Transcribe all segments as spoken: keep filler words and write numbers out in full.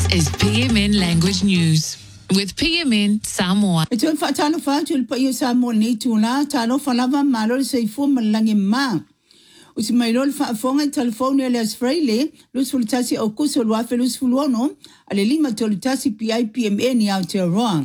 is P M N Language News with P M N Samoa. Ito ang whaatalo whaatu pa iyo Samoa ni tula, talo whalava malo sa ifu malangi ma. Usi mai lol whaafonga i telefone ele asfraile, lus fulitasi au kuso luafe lus fuluono, ale lima tolitasi P I P M N i Aotearoa.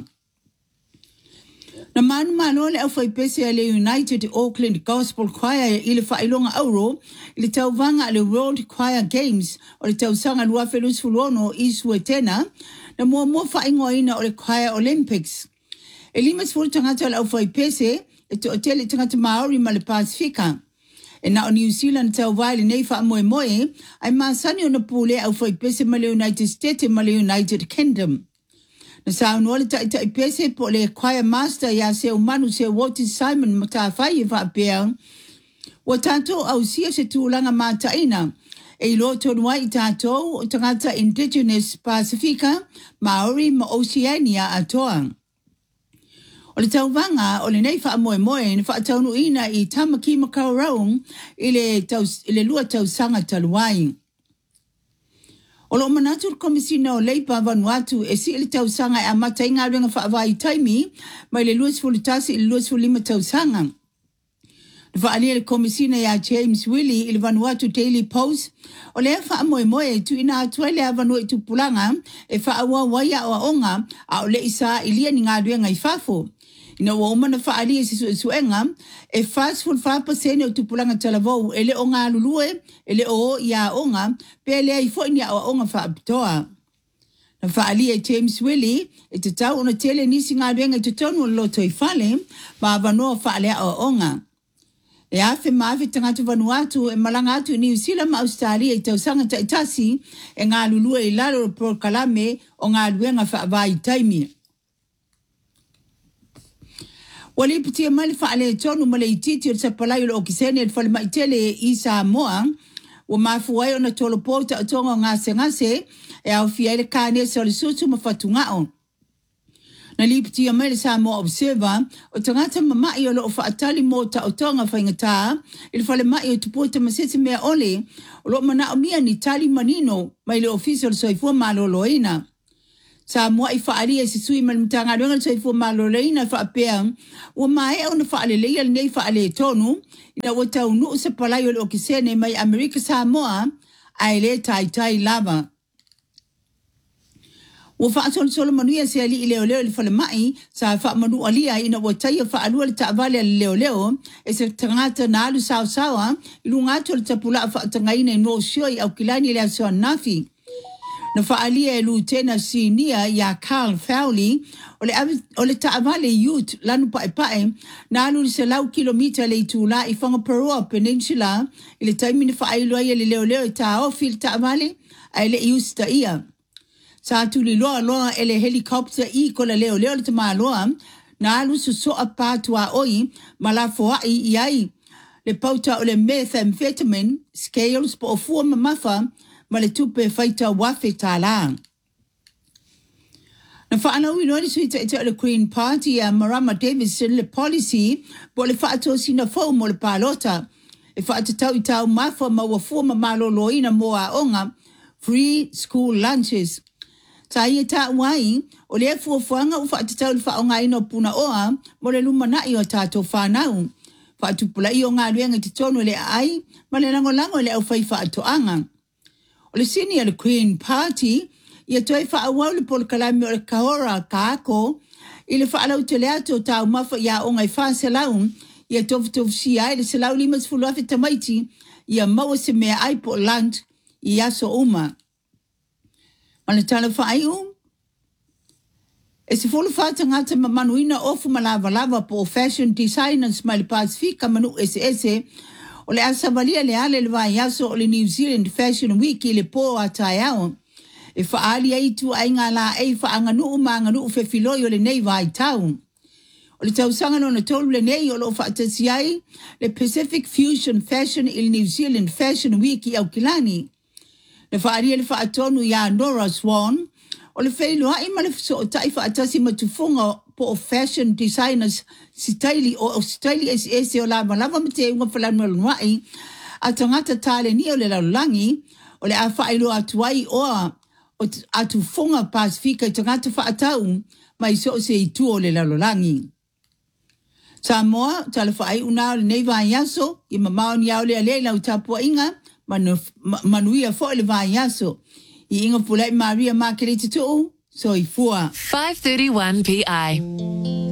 Na manu malo le au whaipese ale United Auckland Gospel Choir i le whailonga auro, i le tauvanga ale World Choir Games, o le tausanga luafe lus fuluono i Suetena, na mua mua whaingoina o le Choir Olympics. E lima sifuru tangata le au whaipese, e to otele tangata Maori ma le Pasifika. E na o New Zealand tau vai le nei wha moe moe, ai maasani o na pule au whaipese ma le United States ma le United Kingdom. Na sa unua le tai tai pese po le Choir Master ya se umanu se Walter Simon matawhai e whaapea, wa tātou au sia se tūlanga mātaina, e ilo tonua i tātou o tangata Indigenous Pacifica, Maori ma Oceania atoa. O le tauvanga o le nei wha moe moe, ni wha taunu ina i Tamaki Makaurau, i le, taus, i le lua tausanga taluai. O lo manatu komisina o Leipa Vanuatu e si le tausanga e amata inga renga wha avai taimi, mai le luas fulitasi i le luas fulima tausanga. Wha alia le komisina ya James Willie i le Vanuatu Daily Post, o le wha moe moe tu ina atua le avanu i tupulanga e wha awa waia o onga a o le isa i lia ni ngā renga i fafo. Ina wa umana wha alia si su suenga, e fast full five percent o tupulanga talavou, ele o ngā lulue, ele o ia onga, pe lea i fo inia o onga wha apitoa. Na wha alia James Willie, e te tau ona tele nisi ngā renga i te tonu o loto i fale, ma avanoa wha alea o onga. E afe maafe tangata Vanuatu e malanga atu New Zealand ma Australia i tausanga taitasi e ngā lulue i lalo por kalame o ngā luenga wha avai taimi. Wali pitia mali whaale tonu male i titi o sapalai o kisene e whale maitele i Samoa, wa mafuai o na tolo pota o tonga o ngase ngase e au fiaile kāne sa le sutu ma whatungao. Na li pitia mali Samoa Observer, o tangata mamai o lo o whaatali mota o tonga whaingataa, i le whale mai o tupota masese mea ole, o lo mana o mia ni tali manino mai le official soifua maloloina. Samoa i whaaria si sui malimtanga runga soifua maloloina whaapea, ua mae o na whaale leia nei whaale tonu, ina ua tau nuu sa palai o le okisene mai Amerika Samoa, ai le tai tai lava. Ua whaasolo solo manuia se ali i leo leo le whale mai, sa wha manu alia ina ua taia whaalua le taavale ali leo leo, e se tangata na alu sao sawa, ilu ngato le tapula a whaatangaina i no sioi au kilani le asoa nafi. Na whaalia e Lieutenant Senior ya Carl Fowley, o le, o le taavale youth lanu pae pae, na alu li se lau kilomita le itula i Whangaparoa Peninsula, i le taimini whaailoa ia le leo leo e ta ofi le taavale, ai le iusta ia. Sa atu li loa loa e le helikopter i ko le leo leo le tamaa loa, na alu su soa pātua oi, ma la foai i ai, le pauta o le methamphetamine, scales po o fua mamafa, ma le tupe whaita wafe tā la. Na whaanau i noani sui te le Green Party a Marama Davidson le policy po le whaato sina fau mo le pālota. E whaatatau i tau mafa ma wafua ma maloloina mo a onga, free school lunches. Ta ia tā wai, o le fua fuanga u whaatatau le whaonga ino puna oa, mo le lumanai o tātou whanau. Whaatupula i o ngā luenga te tonu le ai, ma le lango lango le au whai whaatoanga. O le sini a le Green Party, ia toi whaawau le polo kalami o le kahora kaako, i le whaalau te lea tō tau mafa ia o ngai whaase lau, ia tofu tofu si ai le se lau limas fulu afe tamaiti, ia maua se mea ai po land, i aso uma. Mana tala whaaiu? E se fulu whaata ngata ma manuina ofu malava lava po fashion designers mai le Pasifika manu ese ese, o le asa valia le ale le vai aso o le New Zealand Fashion Week i le po a tai ao. E whaali ai tu ai ngā la ei whaanganu u maanganu u whewhiloi o le nei vai tau. O le tausanga no na tolu le nei o lo whaatasi ai le Pacific Fusion Fashion i le New Zealand Fashion Week i Aukilani. Le whaali le whaatonu ia Nora Swan, o le whailu hai ma le so o tai whaatasi matufunga po fashion designers sitaili o sitaili es es o lava lava mate unga whalanu aluai a tangata tale ni o le laulangi o le a whaelo atuai oa o atu fonga Pasifika i tangata whaatau mai so se i tu o le lalolangi. Samoa, talafa ai una le nei vai yaso, i mamao ni au le alei lau tapua inga, manu, manuia fo le vai yaso. I inga pulai Maria Margarita tu, so i fua. five thirty-one P I.